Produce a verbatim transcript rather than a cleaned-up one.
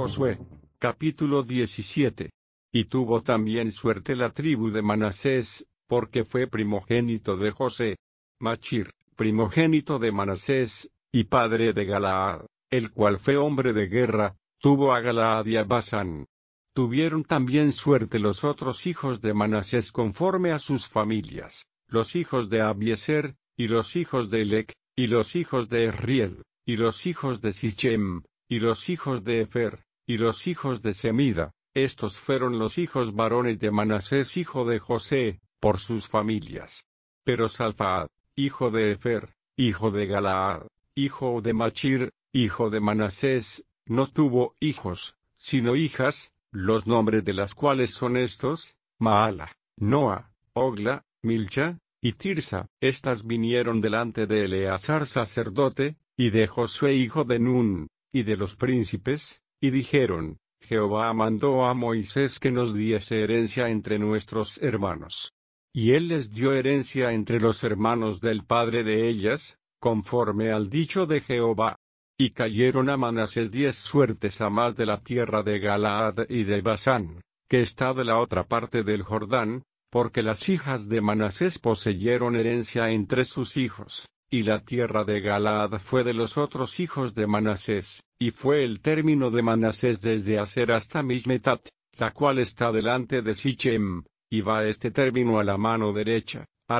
Josué. Capítulo diecisiete. Y tuvo también suerte la tribu de Manasés, porque fue primogénito de José. Machir, primogénito de Manasés, y padre de Galaad, el cual fue hombre de guerra, tuvo a Galaad y a Basán. Tuvieron también suerte los otros hijos de Manasés conforme a sus familias, los hijos de Abieser, y los hijos de Elec, y los hijos de Esriel, y los hijos de Sichem, y los hijos de Efer, y los hijos de Semida. Estos fueron los hijos varones de Manasés hijo de José, por sus familias. Pero Salfaad, hijo de Efer, hijo de Galaad, hijo de Machir, hijo de Manasés, no tuvo hijos, sino hijas, los nombres de las cuales son estos: Maala, Noa, Ogla, Milcha, y Tirsa. Estas vinieron delante de Eleazar sacerdote, y de Josué hijo de Nun, y de los príncipes, y dijeron: Jehová mandó a Moisés que nos diese herencia entre nuestros hermanos. Y él les dio herencia entre los hermanos del padre de ellas, conforme al dicho de Jehová. Y cayeron a Manasés diez suertes a más de la tierra de Galaad y de Basán, que está de la otra parte del Jordán, porque las hijas de Manasés poseyeron herencia entre sus hijos, y la tierra de Galaad fue de los otros hijos de Manasés, y fue el término de Manasés desde Aser hasta Mishmetat, la cual está delante de Sichem, y va este término a la mano derecha.